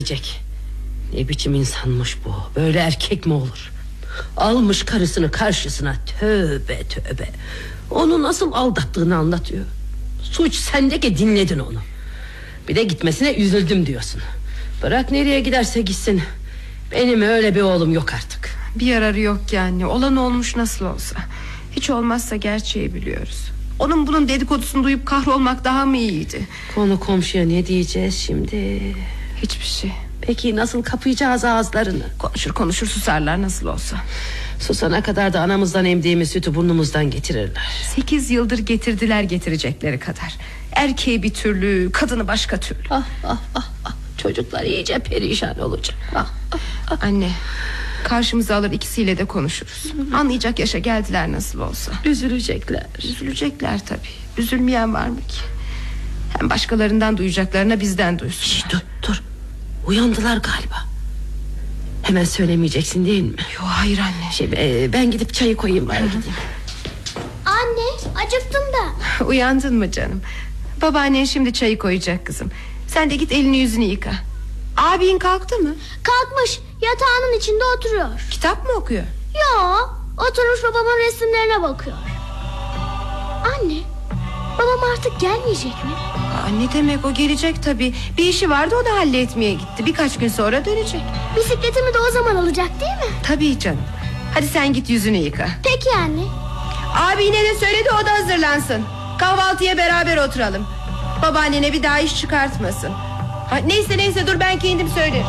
Ne biçim insanmış bu? Böyle erkek mi olur? Almış karısını karşısına, tövbe tövbe. Onu nasıl aldattığını anlatıyor. Suç sende ki dinledin onu. Bir de gitmesine üzüldüm diyorsun. Bırak nereye giderse gitsin. Benim öyle bir oğlum yok artık. Bir yararı yok ki anne. Olan olmuş nasıl olsa. Hiç olmazsa gerçeği biliyoruz. Onun bunun dedikodusunu duyup kahrolmak daha mı iyiydi? Konu komşuya ne diyeceğiz şimdi? Hiçbir şey. Peki nasıl kapayacağız ağızlarını? Konuşur susarlar nasıl olsa. Susana kadar da anamızdan emdiğimiz sütü burnumuzdan getirirler. 8 yıldır getirdiler getirecekleri kadar. Erkeği bir türlü, kadını başka türlü. Çocuklar iyice perişan olacak. Anne, karşımıza alır ikisiyle de konuşuruz. Anlayacak yaşa geldiler nasıl olsa. Üzülecekler. Üzülecekler tabii. Üzülmeyen var mı ki? Hem başkalarından duyacaklarına bizden duysunlar. Dur. Uyandılar galiba. Hemen söylemeyeceksin değil mi? Yok hayır anne. Ben gidip çayı koyayım bari gideyim. Anne, acıktım da. Uyandın mı canım? Babaannen şimdi çayı koyacak kızım. Sen de git elini yüzünü yıka. Abin kalktı mı? Kalkmış, yatağının içinde oturuyor. Kitap mı okuyor? Yo, oturmuş babamın resimlerine bakıyor. Anne, babam artık gelmeyecek mi? Ne demek, o gelecek tabii. Bir işi vardı, o da halletmeye gitti. Birkaç gün sonra dönecek. Bisikletimi de o zaman alacak değil mi? Tabii canım. Hadi sen git yüzünü yıka. Peki anne. Abine de söyledi, o da hazırlansın. Kahvaltıya beraber oturalım. Babaannene bir daha iş çıkartmasın. Neyse dur, ben kendim söylerim.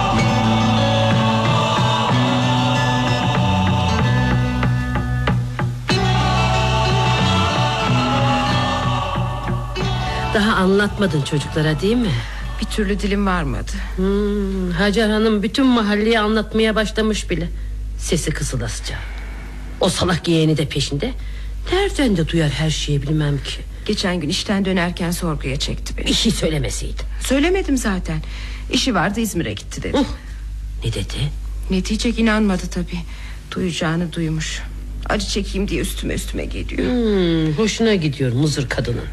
Daha anlatmadın çocuklara değil mi? Bir türlü dilim varmadı. Hacer Hanım bütün mahalleye anlatmaya başlamış bile. Sesi kısılasıca. O salak yeğeni de peşinde. Nereden de duyar her şeyi bilmem ki. Geçen gün işten dönerken sorguya çekti beni. Bir şey söylemeseydi. Söylemedim zaten. İşi vardı, İzmir'e gitti dedi. Ne dedi? Ne diyecek, inanmadı tabii. Duyacağını duymuş. Acı çekeyim diye üstüme geliyor. Hoşuna gidiyor muzur kadının.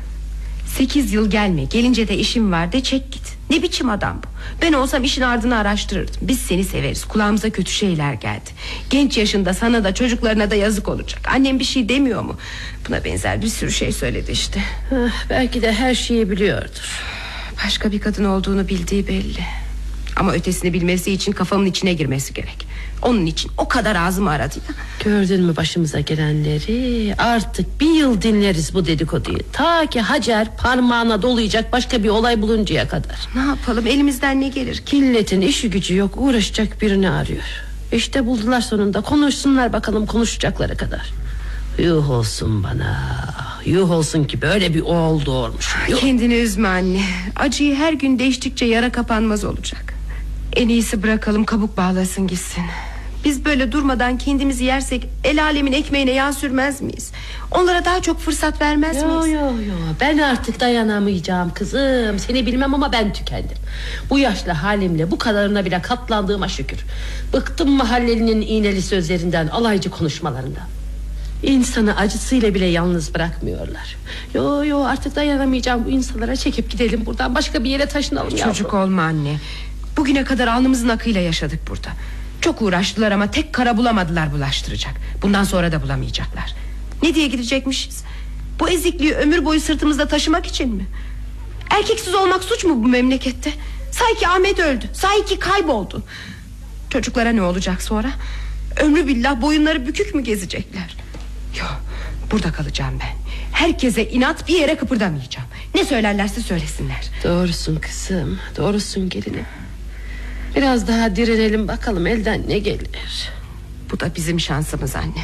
8 yıl gelme, gelince de işim var de çek git. Ne biçim adam bu? Ben olsam işin ardını araştırırdım. Biz seni severiz, kulağımıza kötü şeyler geldi. Genç yaşında sana da çocuklarına da yazık olacak. Annem bir şey demiyor mu? Buna benzer bir sürü şey söyledi işte. Belki de her şeyi biliyordur. Başka bir kadın olduğunu bildiği belli. Ama ötesini bilmesi için kafamın içine girmesi gerek. Onun için o kadar ağzımı aradı ya. Gördün mü başımıza gelenleri? Artık bir yıl dinleriz bu dedikoduyu. Ta ki Hacer parmağına dolayacak başka bir olay buluncaya kadar. Ne yapalım, elimizden ne gelir ki? Milletin işi gücü yok, uğraşacak birini arıyor. İşte buldular sonunda, konuşsunlar bakalım konuşacakları kadar. Yuh olsun bana. Yuh olsun ki böyle bir oğul doğurmuş. Kendini üzme anne. Acıyı her gün değiştikçe yara kapanmaz olacak. En iyisi bırakalım, kabuk bağlasın gitsin. Biz böyle durmadan kendimizi yersek el alemin ekmeğine yağ sürmez miyiz? Onlara daha çok fırsat vermez miyiz? Yo. Ben artık dayanamayacağım kızım. Seni bilmem ama ben tükendim. Bu yaşlı halimle bu kadarına bile katlandığıma şükür. Bıktım mahallelinin iğneli sözlerinden, alaycı konuşmalarından. İnsanı acısıyla bile yalnız bırakmıyorlar. Yo artık dayanamayacağım bu insanlara, çekip gidelim buradan, başka bir yere taşınalım. Çocuk olma anne. Bugüne kadar alnımızın akıyla yaşadık burada. Çok uğraştılar ama tek kara bulamadılar bulaştıracak. Bundan sonra da bulamayacaklar. Ne diye gidecekmişiz? Bu ezikliği ömür boyu sırtımızda taşımak için mi? Erkeksiz olmak suç mu bu memlekette? Say ki Ahmet öldü, say ki kayboldu. Çocuklara ne olacak sonra? Ömrü billah boyunları bükük mü gezecekler? Yok, burada kalacağım ben. Herkese inat, bir yere kıpırdamayacağım. Ne söylerlerse söylesinler. Doğrusun kızım, doğrusun gelinim. Biraz daha direnelim bakalım elden ne gelir. Bu da bizim şansımız anne.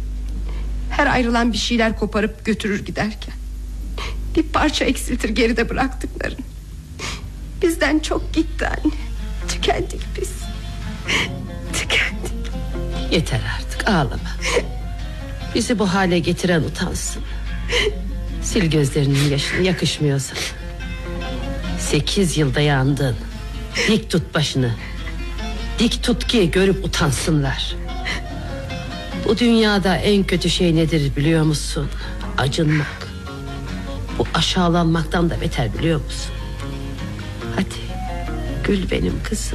Her ayrılan bir şeyler koparıp götürür giderken bir parça eksiltir geride bıraktıkların. Bizden çok gitti anne. Tükendik biz. Tükendik. Yeter artık, ağlama. Bizi bu hale getiren utansın. Sil gözlerinin yaşını, yakışmıyor sana. 8 yılda yandın. Dik tut başını. Dik tut ki görüp utansınlar. Bu dünyada en kötü şey nedir biliyor musun? Acınmak. Bu aşağılanmaktan da beter biliyor musun? Hadi Gül benim kızım.